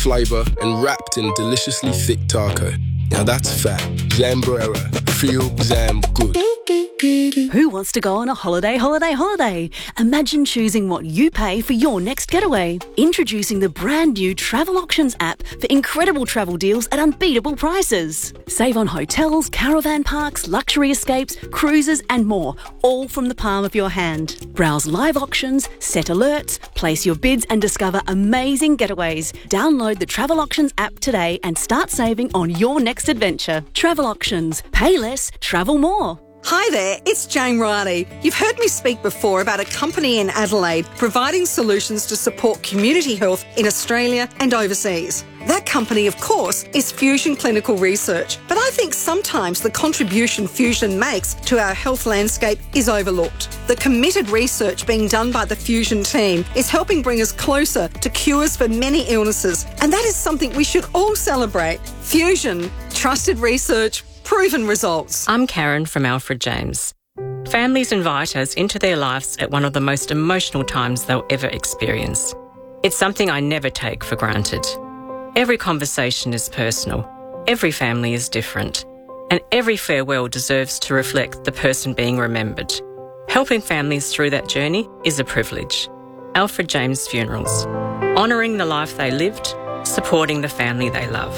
flavour and wrapped in deliciously thick taco. Now that's fat. Zambrera. Feel Zam good. Who wants to go on a holiday? Imagine choosing what you pay for your next getaway. Introducing the brand new Travel Auctions app for incredible travel deals at unbeatable prices. Save on hotels, caravan parks, luxury escapes, cruises and more, all from the palm of your hand. Browse live auctions, set alerts, place your bids and discover amazing getaways. Download the Travel Auctions app today and start saving on your next adventure. Travel Auctions. Pay less, travel more. Hi there, it's Jane Riley. You've heard me speak before about a company in Adelaide providing solutions to support community health in Australia and overseas. That company, of course, is Fusion Clinical Research. But I think sometimes the contribution Fusion makes to our health landscape is overlooked. The committed research being done by the Fusion team is helping bring us closer to cures for many illnesses. And that is something we should all celebrate. Fusion, trusted research, proven results. I'm Karen from Alfred James. Families invite us into their lives at one of the most emotional times they'll ever experience. It's something I never take for granted. Every conversation is personal, every family is different, and every farewell deserves to reflect the person being remembered. Helping families through that journey is a privilege. Alfred James Funerals. Honouring the life they lived, supporting the family they love.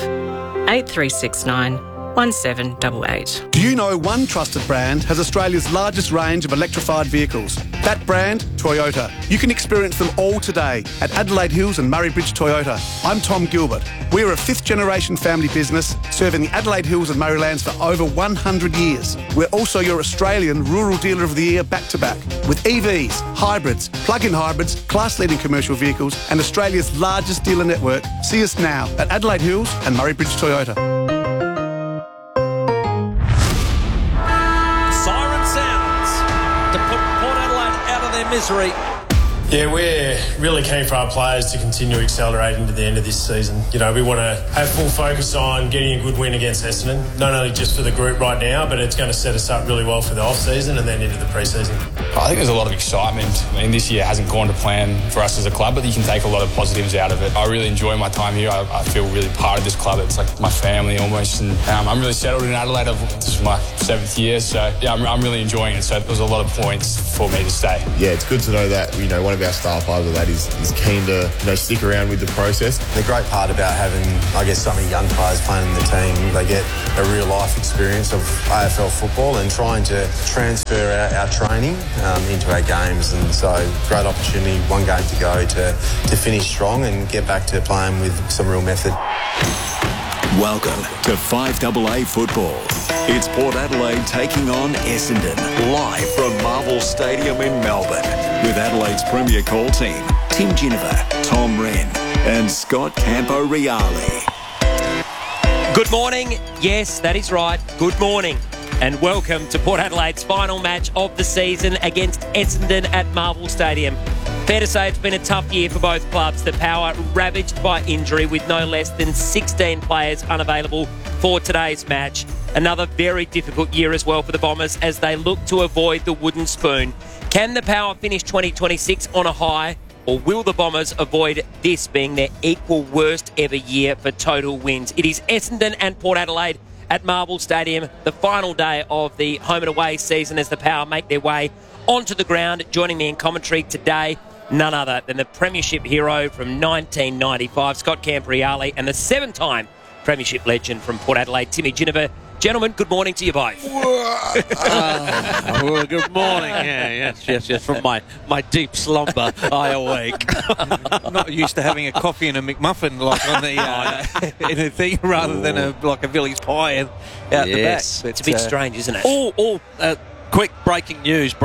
8369 1788. Do you know one trusted brand has Australia's largest range of electrified vehicles? That brand, Toyota. You can experience them all today at Adelaide Hills and Murray Bridge Toyota. I'm Tom Gilbert. We're a fifth-generation family business serving the Adelaide Hills and Murraylands for over 100 years. We're also your Australian Rural Dealer of the Year back-to-back with EVs, hybrids, plug-in hybrids, class-leading commercial vehicles and Australia's largest dealer network. See us now at Adelaide Hills and Murray Bridge Toyota. Misery. Yeah, we're really keen for our players to continue accelerating to the end of this season. You know, we want to have full focus on getting a good win against Essendon, not only just for the group right now, but it's going to set us up really well for the off-season and then into the pre-season. I think there's a lot of excitement. I mean, this year hasn't gone to plan for us as a club, but you can take a lot of positives out of it. I really enjoy my time here. I feel really part of this club. It's like my family almost, and I'm really settled in Adelaide. This is my 7th year, so yeah, I'm really enjoying it. So there was a lot of points for me to stay. Yeah, it's good to know that, you know, one of our staff over that is keen to, you know, stick around with the process. The great part about having, I guess, so many young players playing in the team, they get a real life experience of AFL football and trying to transfer our training into our games. And so great opportunity, one game to go to finish strong and get back to playing with some real method. Welcome to 5AA football. It's Port Adelaide taking on Essendon, live from Marvel Stadium in Melbourne, with Adelaide's premier call team, Tim Ginniver, Tom Wren and Scott Campo-Reale. Good morning. Yes, that is right. Good morning. And welcome to Port Adelaide's final match of the season against Essendon at Marvel Stadium. Fair to say it's been a tough year for both clubs. The Power ravaged by injury with no less than 16 players unavailable for today's match. Another very difficult year as well for the Bombers as they look to avoid the wooden spoon. Can the Power finish 2026 on a high, or will the Bombers avoid this being their equal worst ever year for total wins? It is Essendon and Port Adelaide at Marvel Stadium, the final day of the home and away season as the Power make their way onto the ground. Joining me in commentary today, none other than the Premiership hero from 1995, Scott Campo-Reale, and the 7-time Premiership legend from Port Adelaide, Timmy Ginniver. Gentlemen, good morning to you both. Well, good morning. Yes. From my deep slumber, I awake. I'm not used to having a coffee and a McMuffin like on the in a thing rather than a Village pie out the back. It's a bit strange, isn't it? Quick breaking news.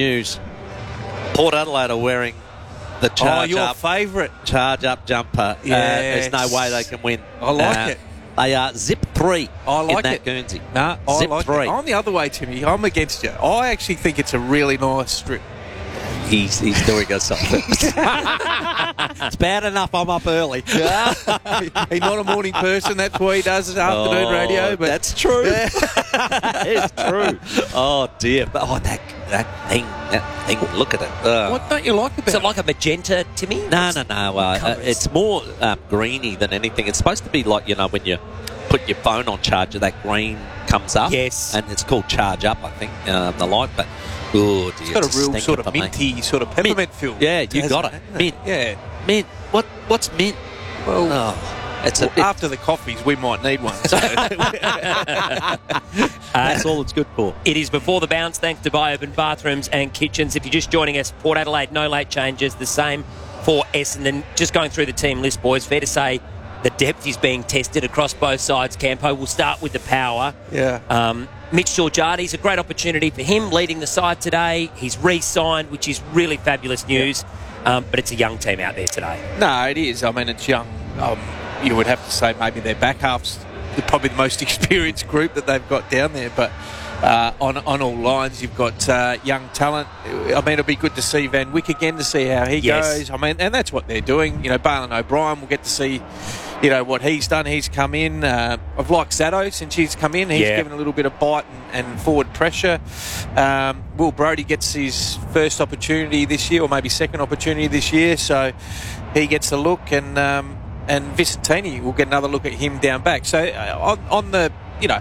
Port Adelaide are wearing the your favourite charge up jumper. Yes. There's no way they can win. I like it. They are zip 3 I like in that it. Guernsey. No, zip I like 3. it. I'm the other way, Timmy. I'm against you. I actually think it's a really nice strip. He's doing us something. It's bad enough I'm up early. He's not a morning person. That's why he does his afternoon radio. But that's true. It's true. Oh dear. But that thing England. Look at it. What don't you like about it? Is it like a magenta, Timmy? No. It's more greeny than anything. It's supposed to be like, when you put your phone on charger, that green comes up. Yes. And it's called Charge Up, I think, the light. But, oh dear, it's got a real sort of minty, sort of peppermint feel. Yeah, you got it. Mint. Yeah. Mint. What's mint? Well, after the coffees, we might need one. So. That's all it's good for. It is before the bounce, thanks to Buy Urban Bathrooms and Kitchens. If you're just joining us, Port Adelaide, no late changes. The same for Essendon. Just going through the team list, boys. Fair to say the depth is being tested across both sides, Campo. We'll start with the power. Yeah. Mitch Georgiades, a great opportunity for him leading the side today. He's re-signed, which is really fabulous news. But it's a young team out there today. No, it is. I mean, it's young. You would have to say maybe their back half's probably the most experienced group that they've got down there. But on all lines, you've got young talent. I mean, it'll be good to see Van Wyck again, to see how he goes. I mean, and that's what they're doing. Bailyn O'Brien, we'll get to see, what he's done. He's come in. I've liked Zato since he's come in. He's given a little bit of bite and forward pressure. Will Brodie gets his first opportunity this year, or maybe second opportunity this year, so he gets a look, and Vicentini will get another look at him down back. So on the,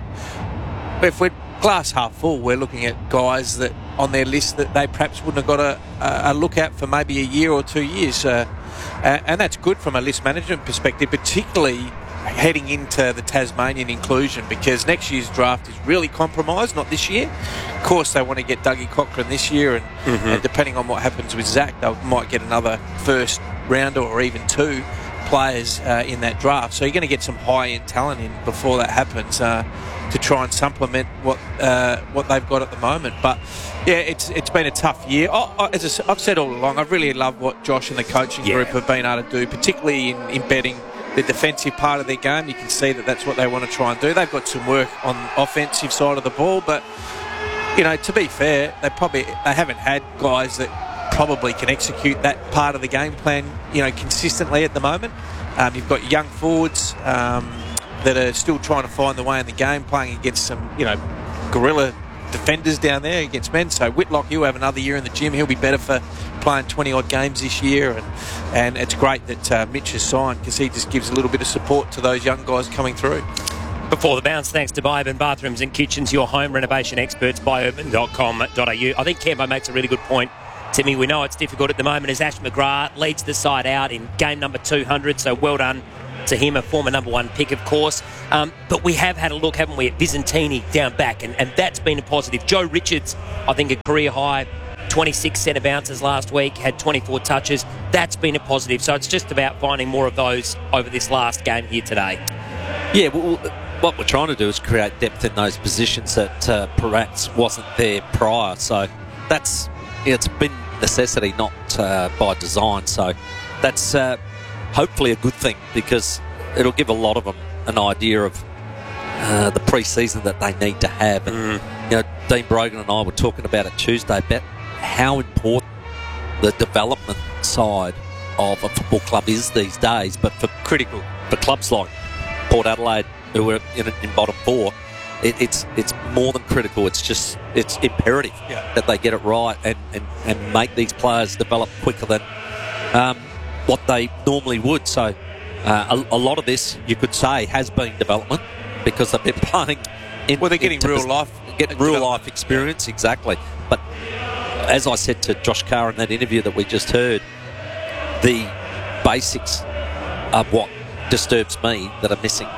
if we're glass half full, we're looking at guys that on their list that they perhaps wouldn't have got a look at for maybe a year or 2 years. And that's good from a list management perspective, particularly heading into the Tasmanian inclusion, because next year's draft is really compromised, not this year. Of course, they want to get Dougie Cochran this year, and depending on what happens with Zach, they might get another first rounder or even two players in that draft. So you're going to get some high-end talent in before that happens to try and supplement what they've got at the moment. But yeah, it's been a tough year. As I've said all along, I really love what Josh and the coaching group have been able to do, particularly in embedding the defensive part of their game. You can see that that's what they want to try and do. They've got some work on the offensive side of the ball, but to be fair, they haven't had guys that probably can execute that part of the game plan, consistently at the moment. You've got young forwards that are still trying to find the way in the game, playing against some, guerrilla defenders down there against men. So Whitlock, he'll have another year in the gym. He'll be better for playing 20-odd games this year. And it's great that Mitch has signed, because he just gives a little bit of support to those young guys coming through. Before the bounce, thanks to Buy Urban Bathrooms and Kitchens, your home renovation experts, buyurban.com.au. I think Campo makes a really good point. Timmy, we know it's difficult at the moment as Ash McGrath leads the side out in game number 200, so well done to him, a former number one pick, of course. But we have had a look, haven't we, at Vicentini down back, and that's been a positive. Joe Richards, I think, a career high, 26 centre bounces last week, had 24 touches. That's been a positive. So it's just about finding more of those over this last game here today. Yeah, well, what we're trying to do is create depth in those positions that perhaps wasn't there prior. So that's, it's been necessity, not by design. So that's hopefully a good thing, because it'll give a lot of them an idea of the pre-season that they need to have. And, Dean Brogan and I were talking about it Tuesday about how important the development side of a football club is these days, but for clubs like Port Adelaide, who are in bottom four, it's more than critical. It's imperative that they get it right and make these players develop quicker than what they normally would. So a lot of this, you could say, has been development, because they've been playing they're getting real life experience. Exactly. But as I said to Josh Carr in that interview that we just heard, the basics of what disturbs me that are missing,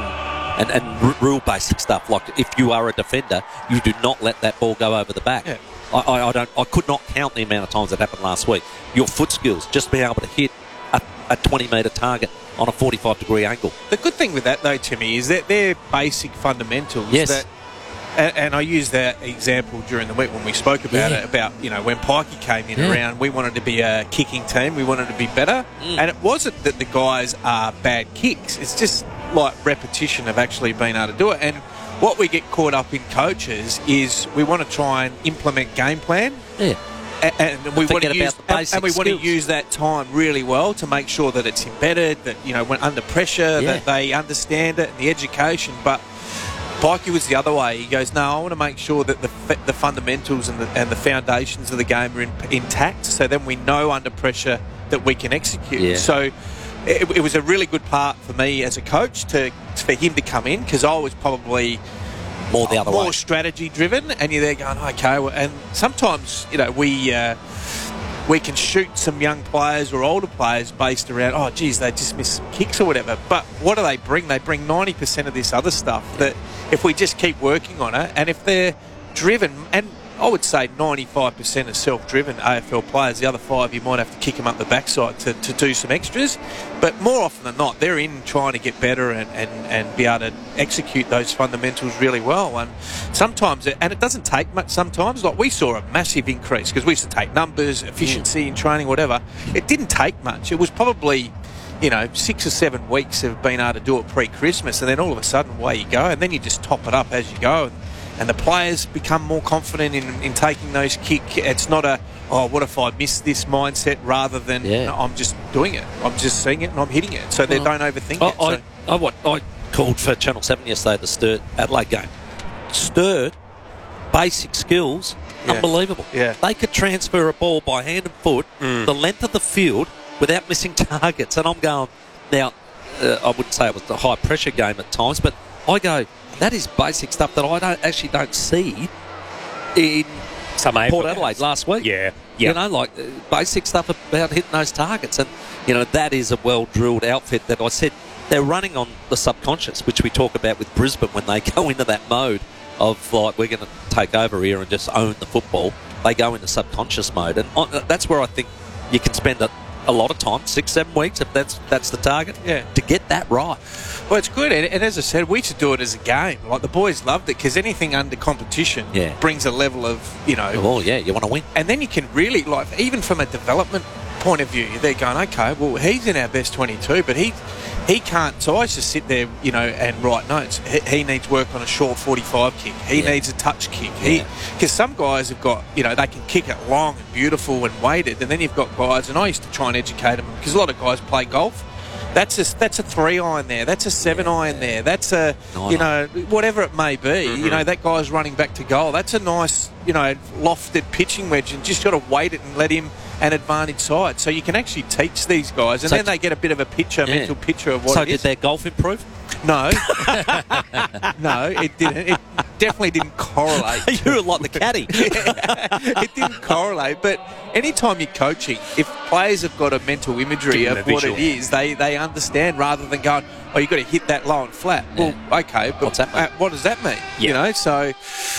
and real basic stuff, like if you are a defender, you do not let that ball go over the back. I could not count the amount of times that happened last week. Your foot skills, just being able to hit a 20-metre target on a 45-degree angle. The good thing with that, though, Timmy, is that they're basic fundamentals. Yes. And I used that example during the week when we spoke about it, about, when Pikey came in around, we wanted to be a kicking team, we wanted to be better. And it wasn't that the guys are bad kicks, it's just like repetition of actually being able to do it. And what we get caught up in, coaches, is we want to try and implement game plan. Yeah. And we want to use that time really well to make sure that it's embedded, that when under pressure, that they understand it, and the education. But Pikey was the other way. He goes, no, I want to make sure that the fundamentals and the foundations of the game are intact, so then we know under pressure that we can execute. Yeah. So it was a really good part for me as a coach for him to come in, because I was probably more the other way, more strategy driven, and you're there going, okay. Well, and sometimes we can shoot some young players or older players based around, oh, geez, they just missed some kicks or whatever. But what do they bring? They bring 90% of this other stuff that if we just keep working on it, and if they're driven, and I would say 95% are self-driven AFL players, the other 5 you might have to kick them up the backside to do some extras. But more often than not, they're in trying to get better and be able to execute those fundamentals really well. And sometimes, and it doesn't take much sometimes, like we saw a massive increase because we used to take numbers, efficiency in training, whatever. It didn't take much. It was probably 6 or 7 weeks of being able to do it pre-Christmas, and then all of a sudden away you go, and then you just top it up as you go. And the players become more confident in taking those kicks. It's not what if I miss this mindset, rather than no, I'm just doing it. I'm just seeing it and I'm hitting it. So they don't overthink it. I called for Channel 7 yesterday, the Sturt Adelaide game. Sturt, basic skills, unbelievable. Yeah. They could transfer a ball by hand and foot the length of the field without missing targets. And I'm going, now, I wouldn't say it was a high-pressure game at times, but I go, that is basic stuff that I don't see in Port Adelaide last week. Yeah. Like basic stuff about hitting those targets. And, that is a well-drilled outfit that I said they're running on the subconscious, which we talk about with Brisbane when they go into that mode of, like, we're going to take over here and just own the football. They go into subconscious mode. And that's where I think you can spend a lot of time, 6-7 weeks, if that's the target, to get that right. Well, it's good, and as I said, we should do it as a game. Like, the boys loved it, because anything under competition brings a level of, Oh, yeah, you want to win. And then you can really, like, even from a development point of view, they're going, okay, well, he's in our best 22, but he can't. So I used to sit there, and write notes. He needs work on a short 45 kick. He needs a touch kick. Because some guys have got, they can kick it long and beautiful and weighted, and then you've got guys, and I used to try and educate them, because a lot of guys play golf. That's a 3-iron there. That's a 7-iron there. That's a, whatever it may be. Mm-hmm. That guy's running back to goal. That's a nice, lofted pitching wedge, and just got to weight it and let him an advantage side. So you can actually teach these guys, and then they get a bit of a mental picture of what it is. So did their golf improve? No. No, it didn't. It definitely didn't correlate. You were like the caddy. It didn't correlate, but anytime you're coaching, if players have got a mental imagery of what it is, they understand, rather than going, oh, you've got to hit that low and flat. Well, okay, but what does that mean? So,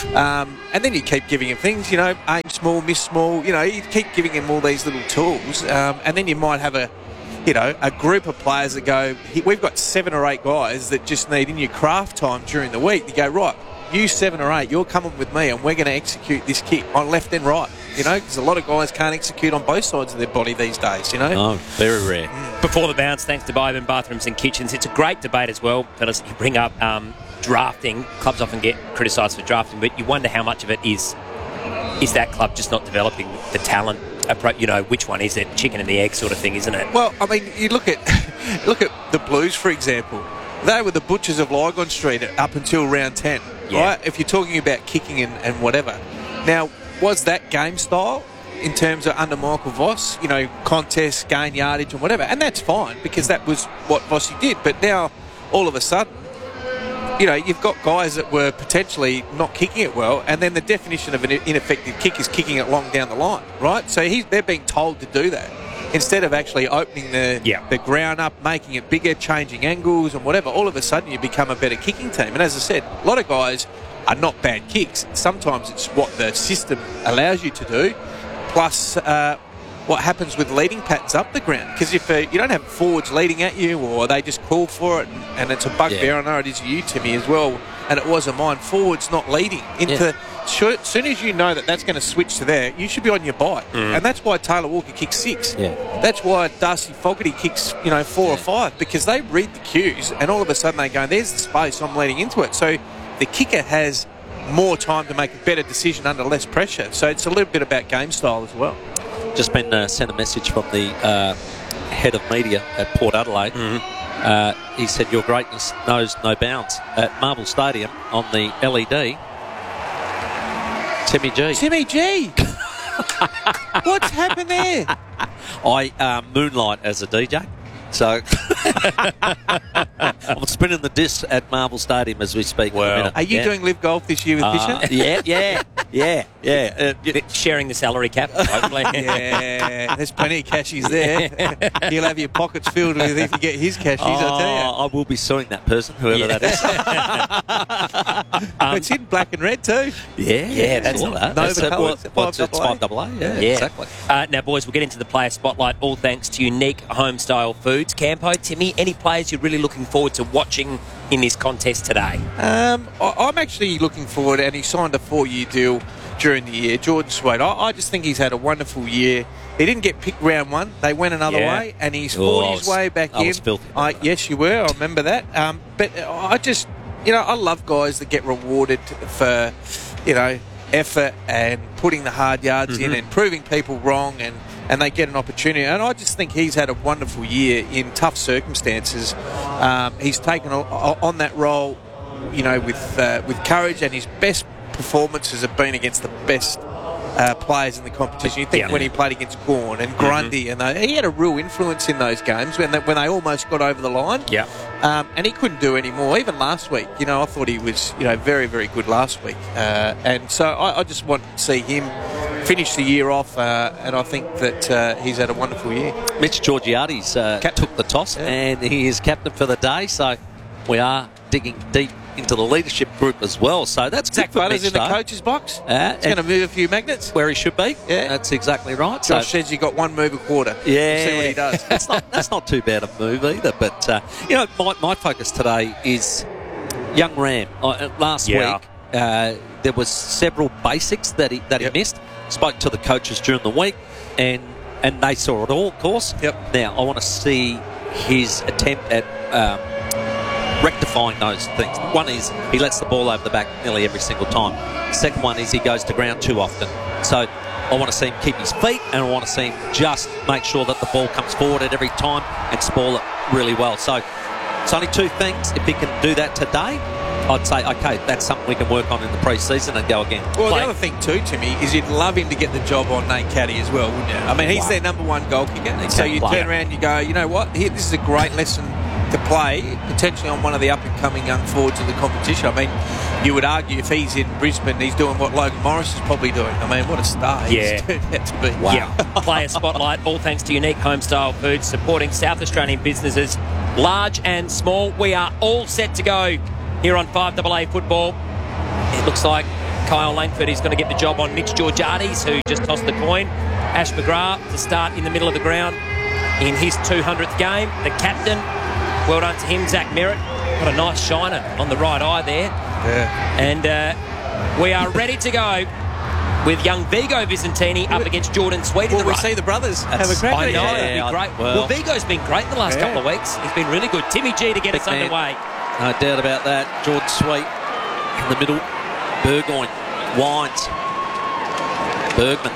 and then you keep giving him things, aim small, miss small, you keep giving him all these little tools, and then you might have a group of players that go, we've got 7 or 8 guys that just need, in your craft time during the week, you go, right, you 7 or 8, you're coming with me, and we're going to execute this kick on left and right, because a lot of guys can't execute on both sides of their body these days, Oh, very rare. Before the bounce, thanks to Biben Bathrooms and Kitchens. It's a great debate as well, fellas. You bring up drafting. Clubs often get criticised for drafting, but you wonder how much of it is that club just not developing the talent. Which one is it? Chicken and the egg sort of thing, isn't it? Well, I mean, you look at the Blues, for example. They were the butchers of Lygon Street up until round 10, right? If you're talking about kicking and whatever. Now, was that game style in terms of under Michael Voss? Contests, gain yardage and whatever. And that's fine, because that was what Vossy did. But now, all of a sudden, you've got guys that were potentially not kicking it well, and then the definition of an ineffective kick is kicking it long down the line, right? So they're being told to do that, instead of actually opening the ground up, making it bigger, changing angles and whatever. All of a sudden, you become a better kicking team. And as I said, a lot of guys are not bad kicks. Sometimes it's what the system allows you to do, plus what happens with leading patterns up the ground. Because if you don't have forwards leading at you, or they just call for it, and it's a bugbear, I know it is you, Timmy, as well, and it was a mine, forwards not leading. As soon as you know that that's going to switch to there, you should be on your bike. And that's why Taylor Walker kicks 6. That's why Darcy Fogarty kicks 4 or 5, because they read the cues, and all of a sudden they go, there's the space, I'm leading into it. So the kicker has more time to make a better decision under less pressure. So it's a little bit about game style as well. Just been sent a message from the head of media at Port Adelaide. He said, your greatness knows no bounds. At Marvel Stadium on the LED, Timmy G. Timmy G! What's happened there? I moonlight as a DJ. So I'm spinning the disc at Marvel Stadium as we speak. Well, are you doing live golf this year with Fisher? Yeah. Sharing the salary cap, hopefully. Yeah, there's plenty of cashies there. He'll have your pockets filled with if you get his cashies, I tell you. I will be suing that person, whoever that is. It's in black and red too. Yeah, that's all that. It's 5AA. Yeah, exactly. Now, boys, we'll get into the player spotlight, all thanks to Unique Homestyle Foods. Campo, Timmy, any players you're really looking forward to watching in this contest today? I'm actually looking forward, and he signed a 4-year deal during the year, Jordan Swain. I just think he's had a wonderful year. He didn't get picked round one. They went another way, and he's fought his way back in. Was filthy. Yes, you were. I remember that. But I just, I love guys that get rewarded for, effort and putting the hard yards in and proving people wrong, and they get an opportunity. And I just think he's had a wonderful year in tough circumstances. He's taken on that role, with courage, and his best performances have been against the best players in the competition. You think when he played against Gawn and Grundy, and he had a real influence in those games when they almost got over the line. Yeah. And he couldn't do any more. Even last week, I thought he was, very, very good last week. And so I just want to see him finish the year off, and I think that he's had a wonderful year. Mitch Georgiades took the toss, and he is captain for the day. So we are digging deep into the leadership group as well. So that's good Zach for Butters Mitch, in the coach's box. He's going to move a few magnets. Where he should be. Yeah. That's exactly right. Josh says he got one move a quarter. Yeah. We'll see what he does. That's not too bad a move either. But, my focus today is young Ram. Last week, there was several basics that he missed. Spoke to the coaches during the week, and they saw it all, of course. Yep. Now, I want to see his attempt at rectifying those things. One is he lets the ball over the back nearly every single time. Second one is he goes to ground too often. So I want to see him keep his feet, and I want to see him just make sure that the ball comes forward at every time and spoil it really well. So it's only two things. If he can do that today, I'd say, okay, that's something we can work on in the pre-season and go again. Well, the other thing too, Timmy, is you'd love him to get the job on Nate Caddy as well, wouldn't you? I mean, he's their number one goal kicker. So you turn around and you go, you know what, here, this is a great lesson to play, potentially on one of the up-and-coming young forwards of the competition. I mean, you would argue if he's in Brisbane, he's doing what Logan Morris is probably doing. I mean, what a star he's turned out to be. Wow. Yeah. Player spotlight, all thanks to Unique Homestyle Foods, supporting South Australian businesses, large and small. We are all set to go here on 5AA Football. It looks like Kyle Langford is going to get the job on Mitch Georgiades, who just tossed the coin. Ash McGrath to start in the middle of the ground in his 200th game. The captain, well done to him, Zach Merritt. Got a nice shiner on the right eye there. Yeah. And we are ready to go with young Vigo Vicentini up against Jordan Sweet. Will we see the brothers have a crack? I know, it'd be great. Well, Vigo's been great in the last couple of weeks. He's been really good. Timmy G to get us underway. No doubt about that. Jordan Sweet in the middle. Burgoyne, Wines, Bergman.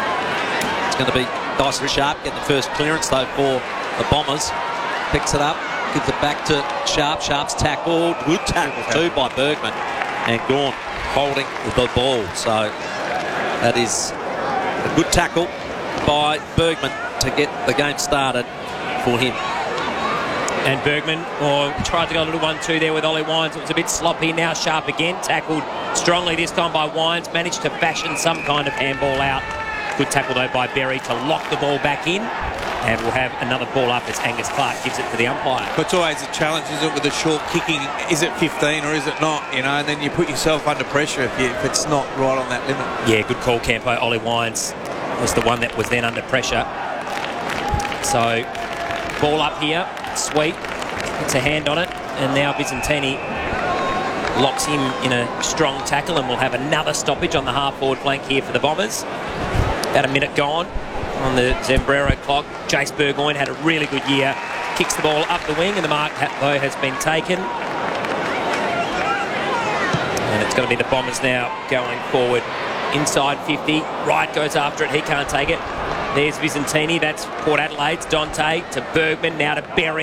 It's going to be Dyson Sharp getting the first clearance though for the Bombers. Picks it up, gives it back to Sharp. Sharp's tackled. Good tackle too by Bergman. And Gawn holding the ball. So that is a good tackle by Bergman to get the game started for him. And Bergman tried to go a little 1-2 there with Ollie Wines. It was a bit sloppy. Now Sharp again, tackled strongly this time by Wines. Managed to fashion some kind of handball out. Good tackle though by Berry to lock the ball back in. And we'll have another ball up as Angus Clark gives it to the umpire. But it's always a challenge, is it, with the short kicking? Is it 15 or is it not? And then you put yourself under pressure if it's not right on that limit. Yeah, good call, Campo. Ollie Wines was the one that was then under pressure. So, ball up here. Sweet puts a hand on it, and now Vicentini locks him in a strong tackle, and we'll have another stoppage on the half-forward flank here for the Bombers. About a minute gone on the Zambrero clock. Jace Burgoyne had a really good year. Kicks the ball up the wing, and the mark, though, has been taken. And it's going to be the Bombers now going forward. Inside 50. Wright goes after it. He can't take it. There's Vicentini. That's Port Adelaide's Dante to Bergman. Now to Berry.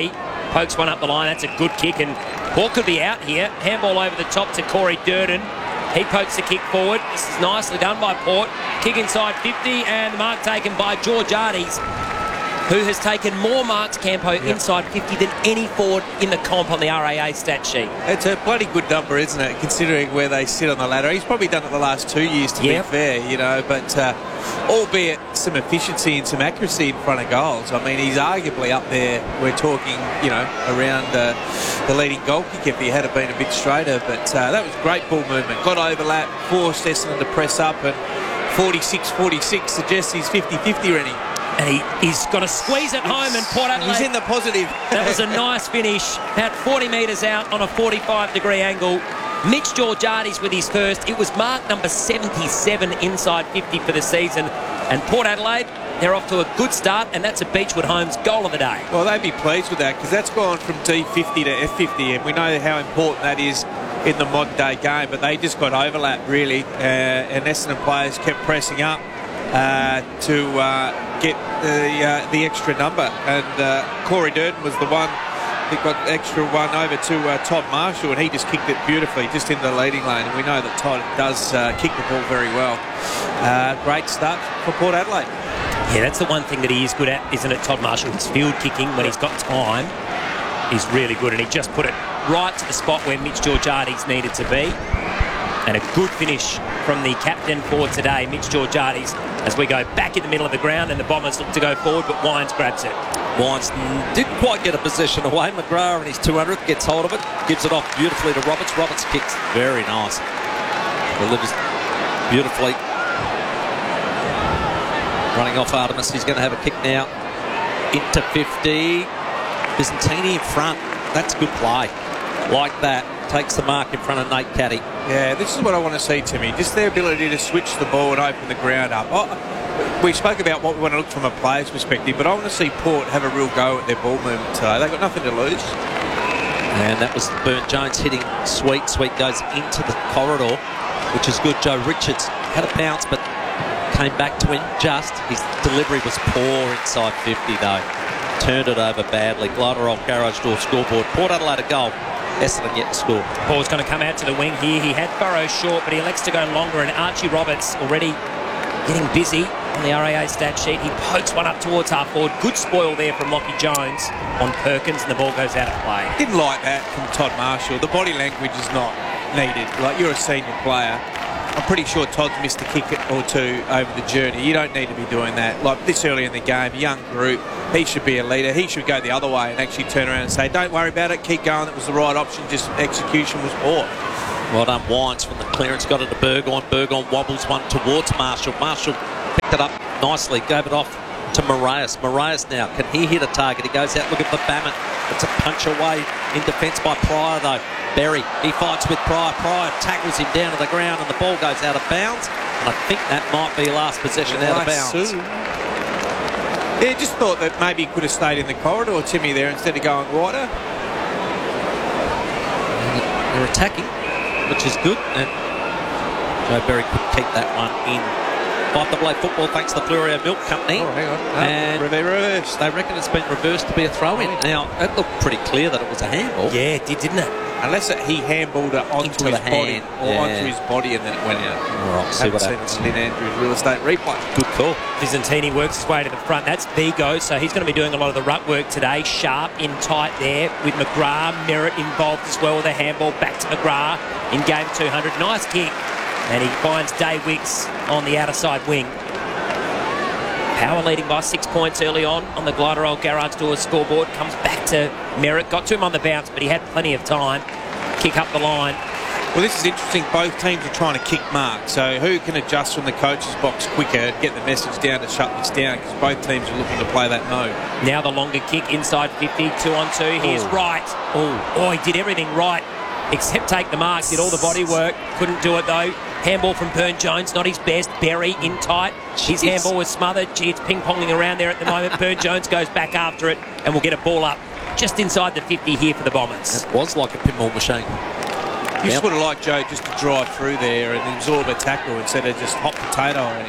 pokes one up the line. That's a good kick, and Port could be out here. Handball over the top to Corey Durden. He pokes the kick forward. This is nicely done by Port. Kick inside 50, and the mark taken by George Arties, who has taken more marks, Campo, inside 50 than any forward in the comp on the RAA stat sheet. It's a bloody good number, isn't it, considering where they sit on the ladder. He's probably done it the last 2 years, to be fair, you know, but albeit some efficiency and some accuracy in front of goals. I mean, he's arguably up there. We're talking, you know, around the leading goal kick if he had been a bit straighter, but that was great ball movement. Got overlap, forced Essendon to press up, and 46-46 suggests he's 50-50 ready. And he's got to squeeze it home, and Port Adelaide... He's in the positive. That was a nice finish, about 40 metres out on a 45-degree angle. Mitch Georgiades with his first. It was mark number 77 inside 50 for the season. And Port Adelaide, they're off to a good start, and that's a Beechwood Homes goal of the day. Well, they'd be pleased with that, because that's gone from D50 to F50, and we know how important that is in the modern-day game, but they just got overlap, really, and Essendon players kept pressing up to get the extra number, and Corey Durden was the one that got the extra one over to Todd Marshall, and he just kicked it beautifully just into the leading lane, and we know that Todd does kick the ball very well. Great start for Port Adelaide. Yeah, that's the one thing that he is good at, isn't it, Todd Marshall? His field kicking, when he's got time, is really good, and he just put it right to the spot where Mitch Georgiades needed to be. And a good finish from the captain for today, Mitch Georgiades, as we go back in the middle of the ground, and the Bombers look to go forward, but Wines grabs it. Wines didn't quite get a possession away. McGrath in his 200th gets hold of it, gives it off beautifully to Roberts. Roberts kicks very nice. Delivers beautifully. Running off Artemis. He's going to have a kick now into 50. Byzantini in front. That's good play. Like that. Takes the mark in front of Nate Caddy. Yeah, this is what I want to see, Timmy. Just their ability to switch the ball and open the ground up. We spoke about what we want to look from a player's perspective, but I want to see Port have a real go at their ball movement today. They've got nothing to lose. And that was Burnt Jones hitting Sweet. Sweet goes into the corridor, which is good. Joe Richards had a bounce, but came back to him just. His delivery was poor inside 50, though. Turned it over badly. Glarderol Garage Door scoreboard. Port Adelaide a goal. Essendon yet to score. Paul's going to come out to the wing here. He had Burrows short, but he elects to go longer, and Archie Roberts already getting busy on the RAA stat sheet. He pokes one up towards half forward. Good spoil there from Lockie Jones on Perkins, and the ball goes out of play. Didn't like that from Todd Marshall. The body language is not needed. Like, you're a senior player. I'm pretty sure Todd's missed a kick or two over the journey. You don't need to be doing that. Like, this early in the game, young group, he should be a leader. He should go the other way and actually turn around and say, don't worry about it, keep going. That was the right option, just execution was poor. Well done, Wines from the clearance. Got it to Burgon. Burgon wobbles one towards Marshall. Marshall picked it up nicely, gave it off to Moraes. Moraes now, can he hit a target? He goes out looking for Bammett. It's a punch away in defence by Pryor, though. Berry, he fights with Pryor. Pryor tackles him down to the ground, and the ball goes out of bounds. And I think that might be last possession out of bounds. Yeah, just thought that maybe he could have stayed in the corridor, Timmy, there, instead of going wider. They're attacking, which is good. And Joe Berry could keep that one in. 5AA football, thanks to the Florio Milk Company. Oh, hang on. And reversed. They reckon it's been reversed to be a throw-in. Now, it looked pretty clear that it was a handball. Yeah, it did, didn't it? Unless he handballed it onto his body, or onto his body, and then it went out. All right, see what happens. Lynn Andrews Real Estate replay. Good call. Byzantini works his way to the front. That's Vigo, so he's going to be doing a lot of the ruck work today. Sharp in tight there with McGrath. Merritt involved as well with a handball back to McGrath in game 200. Nice kick. And he finds Day Wicks on the outer side wing. Power leading by 6 points early on the Glarderol Garage Doors scoreboard. Comes back to Merritt. Got to him on the bounce, but he had plenty of time. Kick up the line. Well, this is interesting. Both teams are trying to kick marks. So who can adjust from the coach's box quicker and get the message down to shut this down? Because both teams are looking to play that mode. Now the longer kick inside 50, 2-on-2. Here's Wright. Oh, he did everything right except take the mark. Did all the body work. Couldn't do it, though. Handball from Burnt Jones, not his best. Berry in tight. His handball was smothered. Gee, it's ping-ponging around there at the moment. Burnt Jones goes back after it, and we'll get a ball up just inside the 50 here for the Bombers. It was like a pinball machine. You just would have liked Joe just to drive through there and absorb a tackle instead of just hot potatoing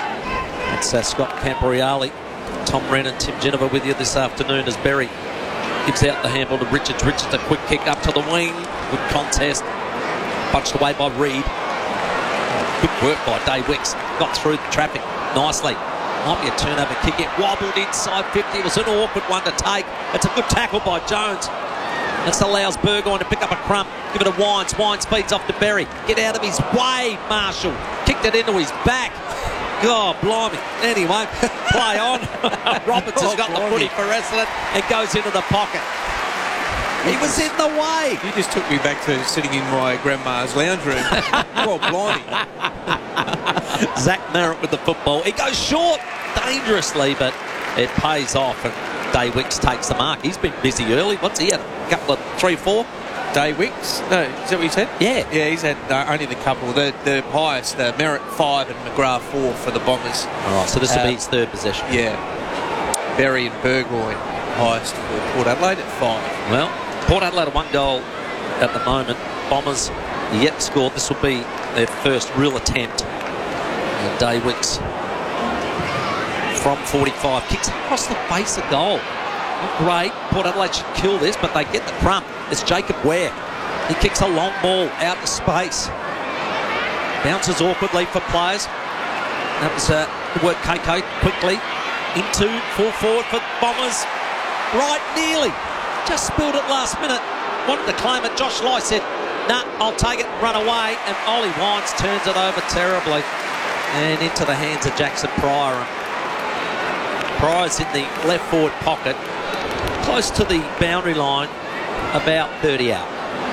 it. It's Scott Camporeale, Tom Wren and Tim Geneva with you this afternoon as Berry Gives out the handball to Richards. Richards, a quick kick up to the wing. Good contest. Punched away by Reed. Good work by Dave Wicks. Got through the traffic nicely. Might be a turnover kick. It wobbled inside 50. It was an awkward one to take. It's a good tackle by Jones. This allows Burgoyne to pick up a crump. Give it to Wines. Wines feeds off to Berry. Get out of his way, Marshall. Kicked it into his back. God, blimey. Anyway, play on. Roberts has got the footy for Essendon and goes into the pocket. He was in the way. You just took me back to sitting in my grandma's lounge room. God, blimey. Zach Merritt with the football. He goes short dangerously, but it pays off, and Dave Wicks takes the mark. He's been busy early. What's he had? A couple of 3-4? Dave Wicks? No, is that what you said? Yeah. Yeah, he's had only the couple. The highest, Merritt 5 and McGrath 4 for the Bombers. All right, so this will be his third possession. Yeah. Berry and Burgoyne highest for Port Adelaide at 5. Well, Port Adelaide 1 goal at the moment. Bombers yet to score. This will be their first real attempt. And Dave Wicks from 45 kicks across the face of goal. Not great. Port Adelaide should kill this, but they get the crump. It's Jacob Ware. He kicks a long ball out to space. Bounces awkwardly for players. That was the work KK quickly into full forward for Bombers. Right, nearly. Just spilled it last minute. Wanted to claim it. Josh Lai said, nah, I'll take it and run away. And Ollie Wines turns it over terribly and into the hands of Jackson Pryor. Pryor's in the left forward pocket, close to the boundary line, about 30 out.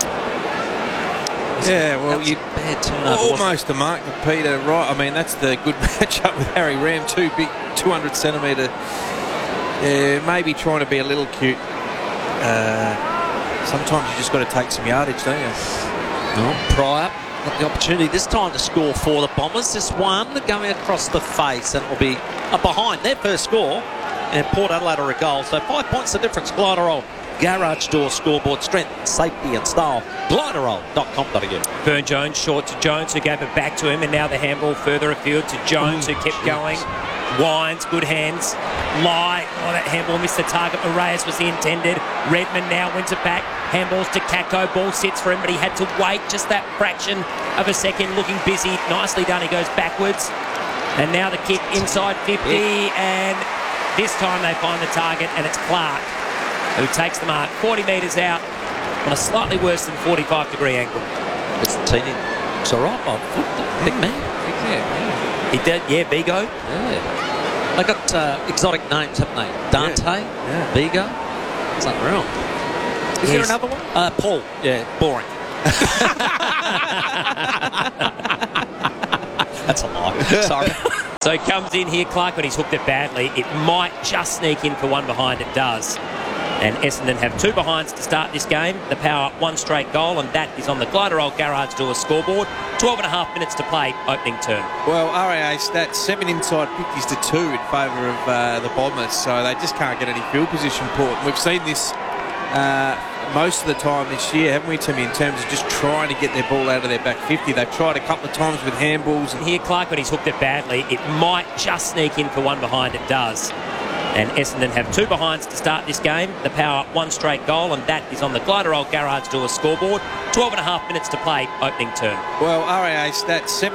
Yeah, well, you bad turnover. Almost a mark to Peter Wright. I mean, that's the good matchup with Harry Ram. Too big, 200 centimetre. Maybe trying to be a little cute. Sometimes you just got to take some yardage, don't you? Well, Pryor got the opportunity this time to score for the Bombers. This one going across the face, and it will be behind their first score. And Port Adelaide are a goal. So 5 points the difference. Gliderol, Garage Door scoreboard, strength, safety and style. Gliderol.com.au. Vern Jones short to Jones, who gave it back to him, and now the handball further afield to Jones, who kept going. Wines, good hands. Lai, that handball missed the target. Moraes was the intended. Redmond now wins it back. Handballs to Kako. Ball sits for him, but he had to wait just that fraction of a second. Looking busy. Nicely done. He goes backwards. And now the kick inside 50. And this time they find the target, and it's Clark who takes the mark. 40 metres out on a slightly worse than 45-degree angle. It's the team. It's all right by foot. Big man. He did, Bigo. Yeah. They got exotic names, haven't they? Dante, Bigo. It's unreal. Is there another one? Paul. Yeah, boring. That's a lie. Sorry. So he comes in here, Clark, but he's hooked it badly. It might just sneak in for one behind. It does. And Essendon have 2 behinds to start this game. The Power 1 straight goal, and that is on the Gliderol Garage Door scoreboard. 12.5 minutes to play, opening turn. Well, RAA stats 7 inside 50s to 2 in favour of the Bombers, so they just can't get any field position, Port. And we've seen this most of the time this year, haven't we, Timmy, in terms of just trying to get their ball out of their back 50. They've tried a couple of times with handballs. And here, Clark, but he's hooked it badly. It might just sneak in for one behind. It does. And Essendon have 2 behinds to start this game. The Power 1 straight goal, and that is on the Gliderol Garage Door scoreboard. 12.5 minutes to play, opening turn. Well, RAA stats 7